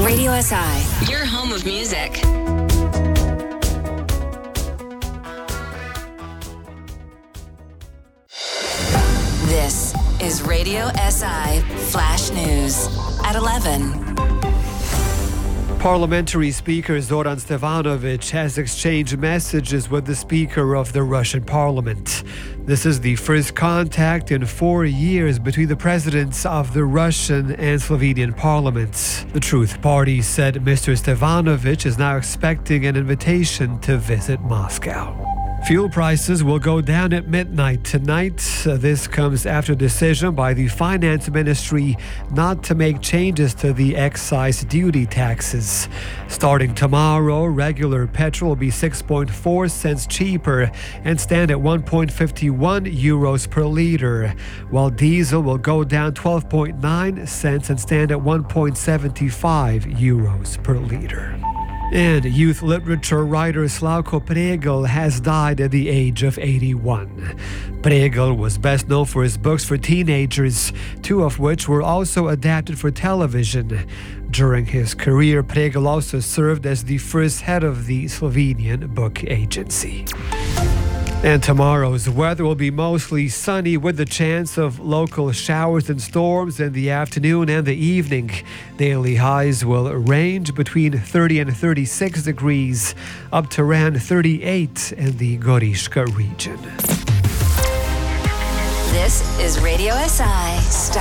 Radio SI, your home of music. This is Radio SI Flash News at 11. Parliamentary Speaker Zoran Stevanovic has exchanged messages with the Speaker of the Russian Parliament. This is the first contact in 4 years between the presidents of the Russian and Slovenian parliaments. The Truth Party said Mr. Stevanovic is now expecting an invitation to visit Moscow. Fuel prices will go down at midnight tonight. This comes after a decision by the Finance Ministry not to make changes to the excise duty taxes. Starting tomorrow, regular petrol will be 6.4 cents cheaper and stand at 1.51 euros per litre, while diesel will go down 12.9 cents and stand at 1.75 euros per litre. And youth literature writer Slavko Pregel has died at the age of 81. Pregel was best known for his books for teenagers, 2 of which were also adapted for television. During his career, Pregel also served as the first head of the Slovenian book agency. And tomorrow's weather will be mostly sunny with the chance of local showers and storms in the afternoon and the evening. Daily highs will range between 30 and 36 degrees, up to around 38 in the Gorishka region. This is Radio SI.